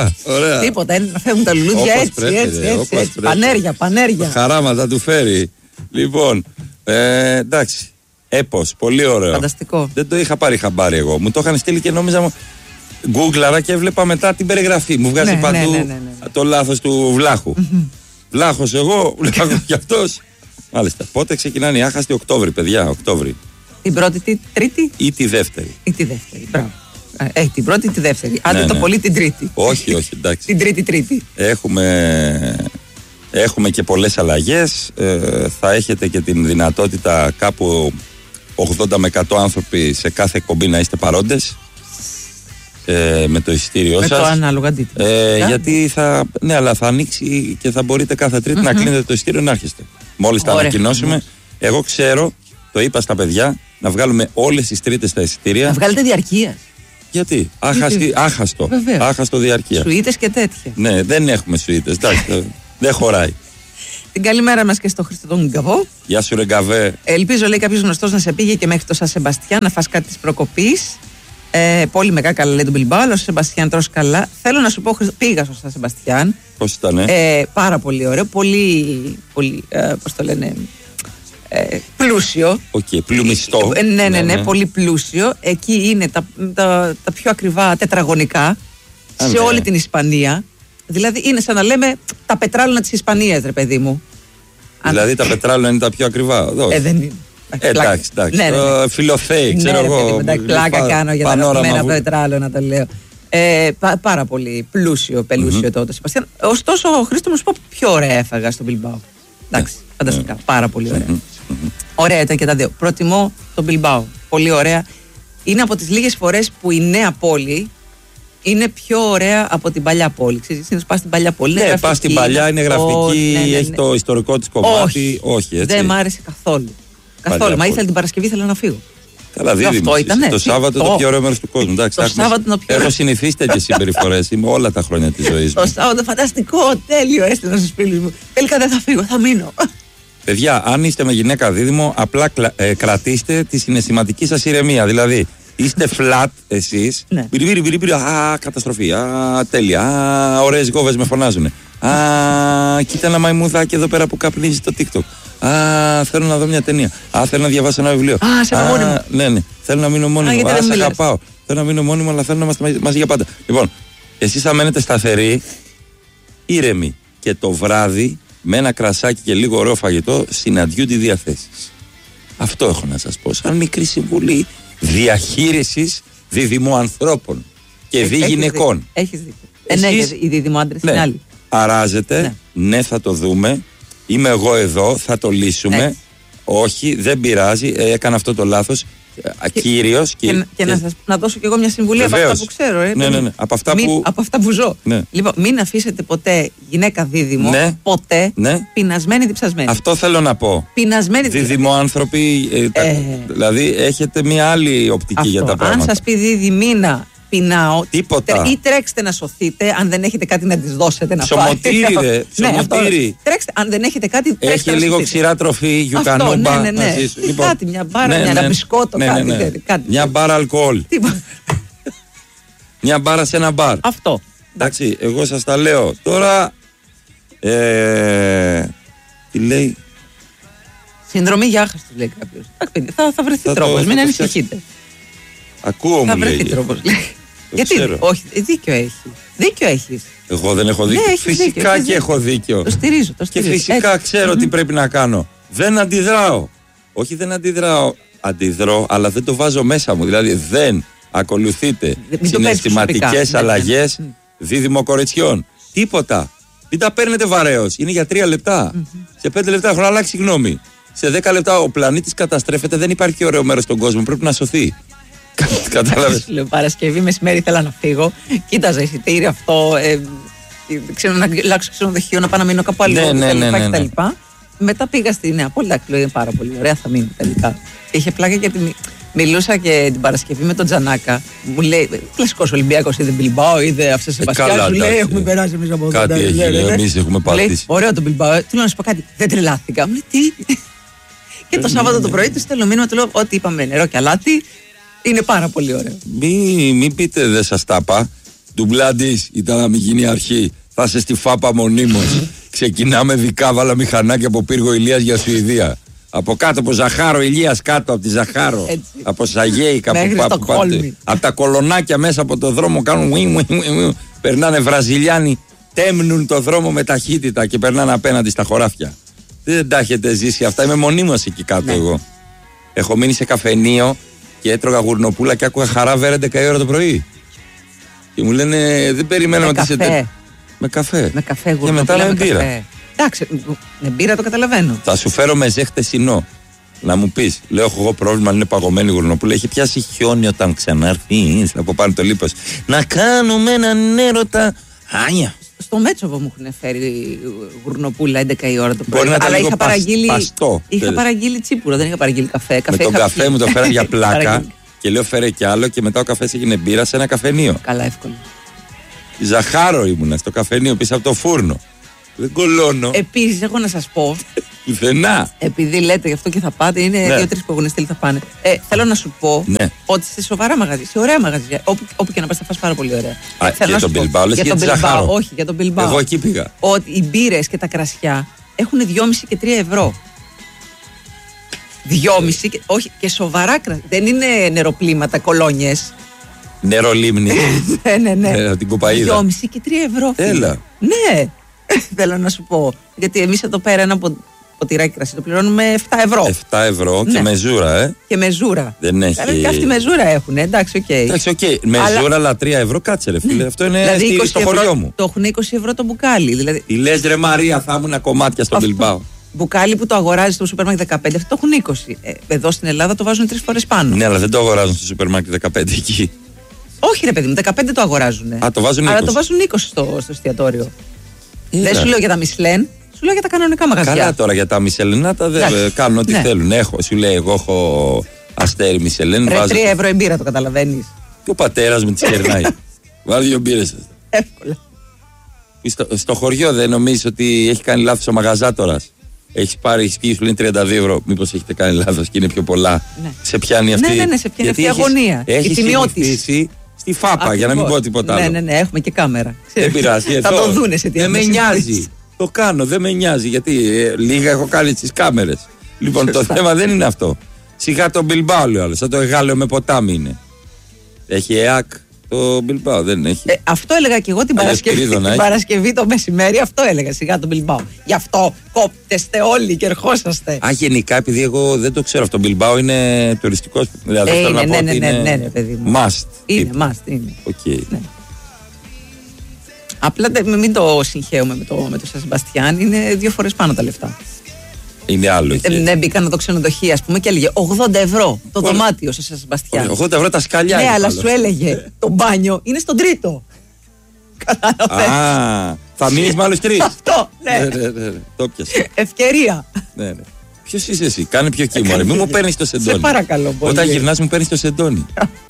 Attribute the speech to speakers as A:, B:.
A: Ωραία, ωραία.
B: Τίποτα, να φεύγουν τα λουλούδια έτσι. Πανέρια.
A: Χαράματα του φέρει. Λοιπόν, εντάξει. Έπος, πολύ ωραίο.
B: Φανταστικό.
A: Δεν το είχα πάρει χαμπάρι εγώ. Μου το είχαν στείλει και νόμιζα. Γκούγκλαρα και έβλεπα μετά την περιγραφή. Μου βγάζει παντού το λάθος του Βλάχου. Βλάχος εγώ, Βλάχος κι αυτός. Μάλιστα. Πότε ξεκινάνε οι άχαστοι? Οκτώβρη, παιδιά. Οκτώβρη.
B: Την πρώτη, τη τρίτη
A: ή τη δεύτερη?
B: Μπράβο. Την πρώτη ή τη δεύτερη. Άντε το πολύ την τρίτη.
A: Όχι, εντάξει.
B: Την τρίτη.
A: Έχουμε και πολλές αλλαγές. Θα έχετε και την δυνατότητα κάπου 80 με 100 άνθρωποι σε κάθε εκπομπή να είστε παρόντες. Με το εισιτήριό σας.
B: Με το ανάλογο αντίτιμο.
A: Γιατί αλλά θα ανοίξει και θα μπορείτε κάθε Τρίτη να κλείνετε το εισιτήριο να έρχεστε. Μόλις τα ανακοινώσουμε. Εγώ ξέρω, το είπα στα παιδιά, να βγάλουμε όλες τις Τρίτες τα εισιτήρια.
B: Να βγάλετε διαρκείας.
A: Γιατί? Άχαστο διαρκεία.
B: Σουίτες και τέτοια.
A: Ναι, δεν έχουμε σουίτες. Εντάξει, δεν χωράει.
B: Την καλημέρα μας και στο Χρήστο τον Γκαβό.
A: Γεια σου, ρε Γκαβέ.
B: Ελπίζω, λέει, κάποιος γνωστός να σε πήγε και μέχρι το Σαν Σεμπαστιάν να φας κάτι της προκοπής. Πολύ μεγάλα καλά, λέει τον Μπιλμπάο, αλλά ο Σεμπαστιάν τρως καλά. Θέλω να σου πω, πήγα στο Σαν Σεμπαστιάν.
A: Πώς ήταν?
B: Πάρα πολύ ωραίο. Πολύ πώς το λένε, πλούσιο.
A: Πλουμιστό.
B: Ναι, πολύ πλούσιο. Εκεί είναι τα πιο ακριβά τετραγωνικά σε όλη την Ισπανία. Δηλαδή είναι σαν να λέμε τα πετράλαινα της Ισπανίας, ρε παιδί μου.
A: Δηλαδή τα πετράλαινα είναι τα πιο ακριβά.
B: Δεν είναι.
A: Εντάξει. Φιλοθέη, ξέρω εγώ.
B: Πλάκα κάνω για τα αγαπημένα από το πετράλαιο, να το λέω. Πάρα πολύ πλούσιο τότε, Σεμπαστιάν. Ωστόσο, Χρήστο, μου σου πω, πιο ωραία έφαγα στον Μπιλμπάο. Εντάξει, φανταστικά. Πάρα πολύ ωραία. Ωραία ήταν και τα δύο. Προτιμώ τον Μπιλμπάο. Πολύ ωραία. Είναι από τις λίγες φορές που η νέα πόλη είναι πιο ωραία από την παλιά πόλη. Ξέρεις, πας στην παλιά πόλη.
A: Ναι, πας στην παλιά, είναι γραφική, έχει το ιστορικό της κομμάτι. Όχι, έτσι.
B: Δεν μ' άρεσε καθόλου. Μα ήθελα την Παρασκευή, ήθελα να φύγω.
A: Καλά, Δίδυμο. Το Σάββατο το πιο ωραίο μέρος του κόσμου. Έχω συνηθίσει τέτοιες συμπεριφορές. Είμαι όλα τα χρόνια της ζωής μου.
B: Το Σάββατο φανταστικό, τέλειο, έστειλα στους φίλους μου. Τελικά δεν θα φύγω, θα μείνω.
A: Παιδιά, αν είστε με γυναίκα δίδυμο, απλά κρατήστε τη συναισθηματική σας ηρεμία. Δηλαδή, είστε flat εσείς. Μπιρι, καταστροφή. Τέλεια. Ωραίες γόβες με φωνάζουν. Κοίτα ένα μαϊμουδάκι εδώ πέρα που καπνίζει στο TikTok. Θέλω να δω μια ταινία. Θέλω να διαβάσω ένα βιβλίο.
B: Σε μόνιμο.
A: Ναι. Θέλω να μείνω μόνιμο. Σε αγαπάω. Θέλω να μείνω μόνιμο, αλλά θέλω να είμαστε μαζί για πάντα. Λοιπόν, εσείς θα μένετε σταθεροί, ήρεμοι. Και το βράδυ, με ένα κρασάκι και λίγο ωραίο φαγητό, συναντιούνται οι διαθέσεις. Αυτό έχω να σας πω. Σαν μικρή συμβουλή διαχείρισης διδυμοανθρώπων και γυναικών.
B: Έχεις δίκιο. Οι διδυμοάντρες είναι άλλοι.
A: Αράζετε, ναι, θα το δούμε. Είμαι εγώ εδώ, θα το λύσουμε. Όχι, δεν πειράζει, έκανα αυτό το λάθος. Κύριος.
B: Και να δώσω κι εγώ μια συμβουλή από αυτά που ξέρω.
A: Ναι. Από
B: αυτά που ζω.
A: Ναι.
B: Λοιπόν, μην αφήσετε ποτέ γυναίκα δίδυμο, ποτέ πεινασμένη διψασμένη.
A: Αυτό θέλω να πω.
B: Πεινασμένη
A: διδυμοάνθρωποι, δηλαδή έχετε μια άλλη οπτική για τα πράγματα.
B: Αν σας πει δίδυμίνα, πεινάω.
A: Τίποτα.
B: Ή τρέξτε να σωθείτε, αν δεν έχετε κάτι να της δώσετε να φάτε.
A: Σωμοτήρι.
B: Τρέξτε, αν δεν έχετε κάτι.
A: Έχει λίγο ξηρά τροφή, γιουκανούμπα.
B: Ναι. Κάτι, μια μπάρα, ένα μπισκότο, κάτι.
A: Μια μπάρα αλκοόλ. Μια μπάρα σε ένα μπαρ.
B: Αυτό.
A: Εντάξει, εγώ σας τα λέω. Τώρα. Τι λέει?
B: Συνδρομή για άχαστος, λέει κάποιος. Θα βρεθεί τρόπος, μην ανησυχείτε.
A: Ακούω, μου λέει.
B: Γιατί, όχι, δίκιο έχεις.
A: Εγώ δεν έχω δίκιο. Φυσικά και έχω δίκιο.
B: Το στηρίζω.
A: Και φυσικά ξέρω τι πρέπει να κάνω. Δεν αντιδράω. Όχι, δεν αντιδράω. Αντιδρώ, αλλά δεν το βάζω μέσα μου. Δηλαδή δεν ακολουθείτε συναισθηματικές αλλαγές δίδυμο κοριτσιών. Τίποτα. Μην τα παίρνετε βαρέως. Είναι για 3 λεπτά. Σε 5 λεπτά έχω αλλάξει γνώμη. Σε 10 λεπτά ο πλανήτης καταστρέφεται. Δεν υπάρχει ωραίο μέρος στον κόσμο. Πρέπει να σωθεί. Κατάλαβες.
B: Παρασκευή μεσημέρι ήθελα να φύγω. Κοίταζα εισιτήριο αυτό. Ξέρω να αλλάξω ξενοδοχείο, να πάω να μείνω κάπου αλλού.
A: Ναι.
B: Μετά πήγα στη Νέα Πόλη. Εντάξει, είναι πάρα πολύ ωραία, θα μείνω τελικά. Είχε πλάκα γιατί μιλούσα και την Παρασκευή με τον Τζανάκα. Μου λέει, κλασικός Ολυμπιακός, είδε Μπιλμπάο, είδε αυτές τις Σεμπαστιάν. Σου λέει, έχουμε περάσει εμείς από εδώ.
A: Κάτι έχει, εμείς έχουμε πατήσει.
B: Ωραίο τον Μπιλμπάο. Του λέω να σου πω κάτι. Δεν τρελάθηκα. Μου λέει, τι. Και το Σάββατο το πρωί του στέλνω μήνυμα, του λέω ότι είπαμε νερό και αλάτι. Είναι πάρα πολύ ωραίο.
A: Μην πείτε δεν σας τα είπα. Ντουμπλάντης, ήταν να μην γίνει αρχή. Θα είσαι στη Φάπα μονίμως. Ξεκινάμε δικάβαλα μηχανάκια από Πύργο Ηλίας για Σουηδία. Από κάτω από Ζαχάρο, Ηλίας κάτω από τη Ζαχάρο. Έτσι. Από Σαγέικα, από τα κολονάκια μέσα από το δρόμο κάνουν. Περνάνε Βραζιλιάνοι, τέμνουν το δρόμο με ταχύτητα και περνάνε απέναντι στα χωράφια. Δεν τα έχετε ζήσει αυτά. Είμαι μονίμως εκεί κάτω εγώ. Έχω μείνει σε καφενείο και έτρωγα γουρνοπούλα και άκουγα Χαρά Βέρεντε 10 η ώρα το πρωί. Και μου λένε δεν περιμέναμε ότι είσαι. Με καφέ.
B: Με καφέ,
A: και μετά με μπύρα.
B: Εντάξει, με μπύρα το καταλαβαίνω.
A: Θα σου φέρω μεζέ χτεσινό. Να μου πει, λέω: έχω εγώ πρόβλημα, αν είναι παγωμένη γουρνοπούλα. Έχει πιάσει χιόνι όταν ξανάρθει από πάνω το λίπος. Να κάνουμε έναν έρωτα. Άνια.
B: Στο Μέτσοβο μου έχουν φέρει γουρνοπούλα 11 η ώρα το πρωί.
A: Αλλά είχα παραγγείλει.
B: Είχα παραγγείλει τσίπουρο, δεν είχα παραγγείλει καφέ.
A: Με τον καφέ μου το φέραν για πλάκα. Και λέω: φέρε κι άλλο. Και μετά ο καφές έγινε μπύρα σε ένα καφενείο.
B: Καλά, εύκολο.
A: Ζαχάρο ήμουνα στο καφενείο πίσω από το φούρνο. Δεν κολώνω.
B: Επίσης, έχω να σας πω.
A: Πουθενά.
B: Επειδή λέτε γι' αυτό και θα πάτε, είναι 2-3 που έχουν στείλει θα πάνε. Θέλω να σου πω ότι σε σοβαρά μαγαζιά, σε ωραία μαγαζιά, όπου και να πας θα φας πάρα πολύ ωραία.
A: Για τον Μπιλμπάο, λες για τη Ζαχάρο.
B: Όχι, για τον Μπιλμπάο.
A: Εγώ εκεί πήγα.
B: Ότι οι μπύρες και τα κρασιά έχουν 2,5 και 3 ευρώ. 2,5 και, όχι, και σοβαρά κρασιά. Δεν είναι νεροπλήματα, κολόνιες.
A: Νερολίμνη.
B: Ναι.
A: Την κοπαΐδα.
B: 2,5 και 3 ευρώ.
A: Έλα.
B: Ναι. Θέλω να σου πω. Γιατί εμείς εδώ πέρα ένα ποτηράκι κρασί το πληρώνουμε 7 ευρώ.
A: 7 ευρώ και μεζούρα,
B: Και μεζούρα.
A: Δεν έχει.
B: Και αυτή μεζούρα έχουν, εντάξει, οκ.
A: Μεζούρα, αλλά 3 ευρώ, κάτσε ρε φίλε. Αυτό είναι δηλαδή στο χωριό μου.
B: Το έχουν 20 ευρώ το μπουκάλι. Δηλαδή...
A: Τι λες ρε Μαρία, θα ήμουν κομμάτια στο Μπιλμπάο.
B: Μπουκάλι που το αγοράζει στο σούπερ μάρκετ 15, αυτό το έχουν 20. Εδώ στην Ελλάδα το βάζουν 3 φορές πάνω.
A: Ναι, αλλά δεν το αγοράζουν στο σούπερ μάρκετ 15 εκεί.
B: Όχι, ρε παιδί μου, 15 το αγοράζουν.
A: Α, το βάζουν 20.
B: Αλλά το βάζουν 20 στο εστιατόριο. Δεν σου λέω για τα Μισλέν, σου λέω για τα κανονικά μαγαζιά.
A: Καλά τώρα για τα Μισελενάτα δεν κάνουν ό,τι θέλουν. Σου λέει, εγώ έχω αστέρι Μισελέν.
B: Ρε 3 ευρώ η μπύρα, το καταλαβαίνεις.
A: Και ο πατέρας με τις κερνάει. Βάλει 2 μπύρες.
B: Εύκολα.
A: Στο χωριό δεν νομίζεις ότι έχει κάνει λάθος ο μαγαζάτορας? Έχεις πάρει σκι, σου λένε 32 ευρώ. Μήπως έχετε κάνει λάθος και είναι πιο πολλά? Σε πιάνει αυτή?
B: Ναι, σε πιάνει αυτή η αγωνία.
A: Έχει συνηθίσει στη Φάπα. Ακριβώς. Για να μην πω τίποτα άλλο.
B: Ναι, έχουμε και κάμερα.
A: Δεν πειράζει.
B: Θα το δούνε σε τι.
A: Δεν με νοιάζει. Το κάνω, δεν με νοιάζει. Γιατί λίγα έχω κάνει στις κάμερες. Λοιπόν, το θέμα δεν είναι αυτό. Σιγά το Μπιλμπάο, λέει ο άλλος. Σαν το Εγάλεο με ποτάμι είναι. Έχει ΕΑΚ το Μπιλμπάο, δεν έχει.
B: Αυτό έλεγα και εγώ την Παρασκευή το μεσημέρι. Αυτό έλεγα, σιγά το Μπιλμπάο. Γι' αυτό κόπτεστε όλοι και ερχόσαστε.
A: Α, γενικά, επειδή εγώ δεν το ξέρω αυτό. Το Μπιλμπάο είναι τουριστικός. Δηλαδή,
B: ναι, παιδί μου.
A: Must.
B: Είναι must, είναι.
A: Okay.
B: Ναι. Απλά μην το συγχαίουμε με το Σαν Σεμπαστιάν. Είναι 2 φορές πάνω τα λεφτά.
A: Είναι άλλο.
B: Ναι, μπήκα να το ξενοδοχείο, ας πούμε, και έλεγε 80 ευρώ το δωμάτιο στο Σαν Σεμπαστιάν.
A: 80 ευρώ τα σκαλιά.
B: Ναι, αλλά σου έλεγε το μπάνιο είναι στον τρίτο.
A: Α, θα μείνεις με άλλους 3.
B: Αυτό, ναι.
A: Το πιάσε.
B: Ευκαιρία.
A: Ναι. Ποιος είσαι εσύ, κάνε πιο κύμο. Μην μου παίρνεις το σεντόνι.
B: Σε παρακαλώ πολύ.
A: Όταν γυρνάς μου παίρνεις το σεντόνι.